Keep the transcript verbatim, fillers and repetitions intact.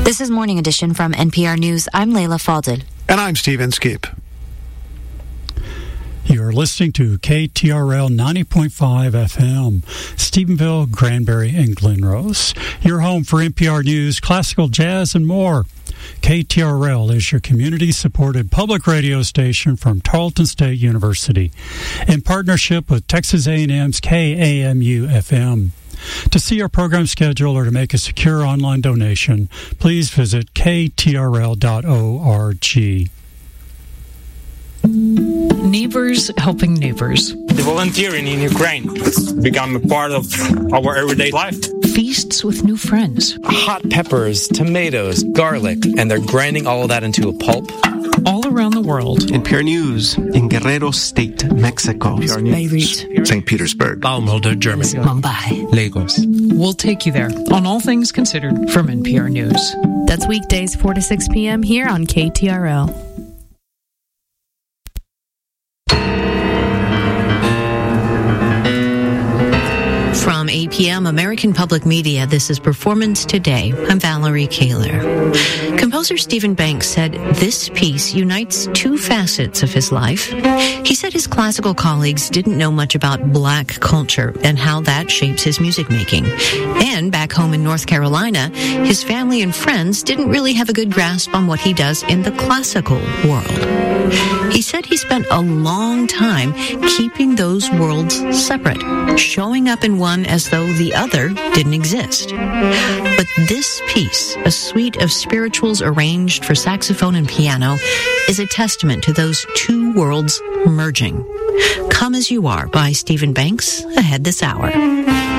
This is Morning Edition from N P R News. I'm Layla Falded. And I'm Steve Inskeep. You're listening to K T R L ninety point five F M, Stephenville, Granbury, and Glenrose. Your home for N P R News, classical jazz, and more. K T R L is your community-supported public radio station from Tarleton State University in partnership with Texas A and M's K A M U F M. To see our program schedule or to make a secure online donation, please visit K T R L dot org. Neighbors helping neighbors. The volunteering in Ukraine has become a part of our everyday life. Feasts with new friends. Hot peppers, tomatoes, garlic, and they're grinding all of that into a pulp. All around the world. N P R News in Guerrero State, Mexico. Beirut. Saint Petersburg. Baumholder, Germany. Mumbai. Lagos. We'll take you there on All Things Considered from N P R News. That's weekdays four to six p.m. here on K T R L. From eight p.m. American Public Media, this is Performance Today. I'm Valerie Kaler. Composer Stephen Banks said this piece unites two facets of his life. He said his classical colleagues didn't know much about black culture and how that shapes his music making. And back home in North Carolina, his family and friends didn't really have a good grasp on what he does in the classical world. He said he spent a long time keeping those worlds separate, showing up in one as though the other didn't exist. But this piece, a suite of spirituals arranged for saxophone and piano, is a testament to those two worlds merging. Come As You Are by Stephen Banks, ahead this hour.